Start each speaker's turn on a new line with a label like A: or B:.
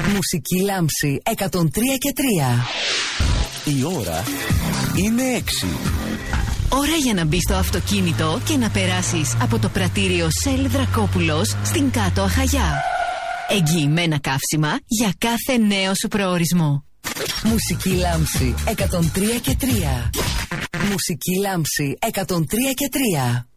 A: Μουσική λάμψη 103 και 3.
B: Η ώρα είναι 6.
C: Ώρα για να μπεις στο αυτοκίνητο και να περάσεις από το πρατήριο Shell Δρακόπουλος στην Κάτω Αχαγιά. Εγγυημένα καύσιμα για κάθε νέο σου προορισμό.
A: Μουσική λάμψη 103 και 3. Μουσική λάμψη 103 και 3.